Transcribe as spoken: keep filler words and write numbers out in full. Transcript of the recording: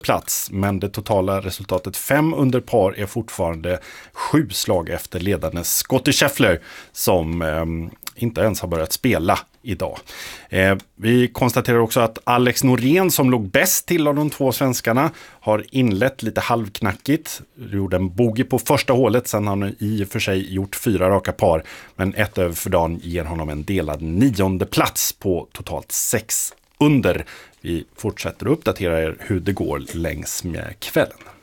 plats, men det totala resultatet fem under par är fortfarande sju slag efter ledande Scottie Scheffler som eh, inte ens har börjat spela idag. Eh, vi konstaterar också att Alex Norén som låg bäst till av de två svenskarna har inlett lite halvknackigt. Gjorde en bogey på första hålet, sen har han i och för sig gjort fyra raka par, men ett över för dagen ger honom en delad nionde plats på totalt sex under. Vi fortsätter att uppdatera er hur det går längs med kvällen.